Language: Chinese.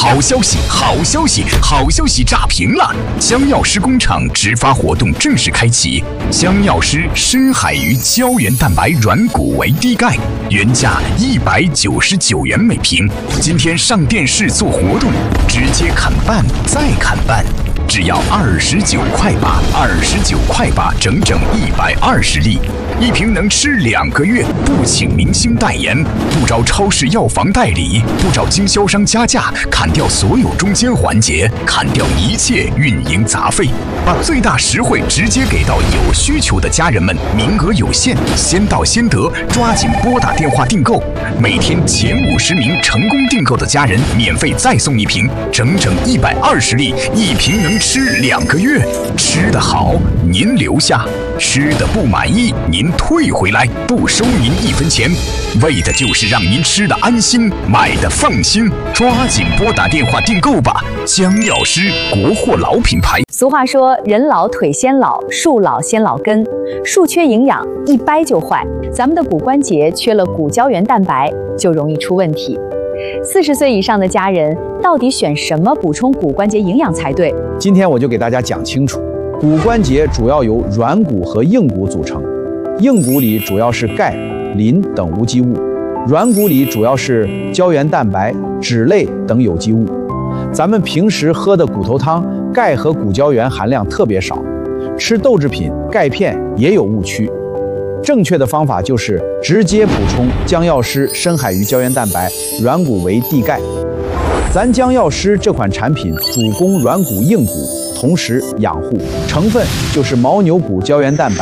好消息，好消息，好消息炸屏了！香药师工厂直发活动正式开启，香药师深海鱼胶原蛋白软骨为低钙，原价199元每瓶，今天上电视做活动，直接砍半再砍半。只要29块8，29块8，整整120粒，一瓶能吃2个月，不请明星代言，不找超市药房代理，不找经销商加价，砍掉所有中间环节，砍掉一切运营杂费，把最大实惠直接给到有需求的家人们，名额有限，先到先得，抓紧拨打电话订购，每天前50名成功订购的家人免费再送一瓶，整整120粒，一瓶能吃2个月，吃得好您留下，吃得不满意您退回来，不收您1分钱，为的就是让您吃得安心，买得放心，抓紧拨打电话订购吧！香药师国货老品牌。 俗话说，人老腿先老，树老先老根，树缺营养一掰就坏，咱们的骨关节缺了骨胶原蛋白，就容易出问题。40岁以上的家人到底选什么补充骨关节营养才对？ 今天我就给大家讲清楚。骨关节主要由软骨和硬骨组成，硬骨里主要是钙、磷等无机物，软骨里主要是胶原蛋白、脂类等有机物。咱们平时喝的骨头汤，钙和骨胶原含量特别少，吃豆制品、钙片也有误区。正确的方法就是直接补充姜药师深海鱼胶原蛋白软骨为地钙。咱姜药师这款产品主攻软骨硬骨，同时养护，成分就是牦牛骨胶原蛋白